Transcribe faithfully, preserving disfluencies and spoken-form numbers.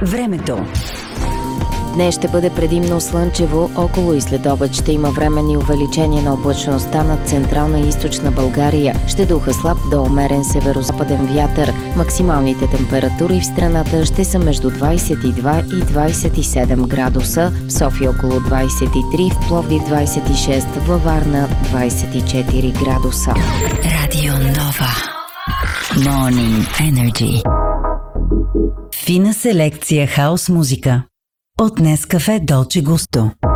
Времето. Днес ще бъде предимно слънчево, около и след обед ще има временни увеличения на облачността над централна и източна България. Ще духа слаб до умерен северо-западен вятър. Максималните температури в страната ще са между двадесет и два и двадесет и седем градуса, в София около двадесет и три, в Пловдив двадесет и шест, във Варна двадесет и четири градуса. Радио Нова. Morning Energy. Фина селекция хаус музика от Нескафе Долче Густо.